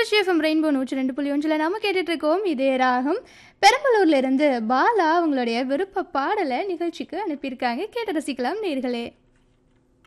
Trichy FM rainbow 102.1 நாம கேட்டுட்டு இருக்கோம் இதே ராகம். பெரம்பலூர்ல இருந்து பாலா அவங்களுடைய விருப்ப பாடலை நிகழ்ச்சிக்கு அனுப்பியிருக்காங்க. கேட்டு ரசிக்கலாம் நேயர்களே.